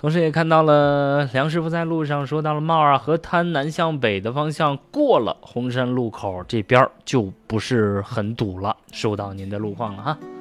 同时也看到了梁师傅在路上说到了帽儿河滩南向北的方向过了红山路口这边就不是很堵了，收到您的路况了哈。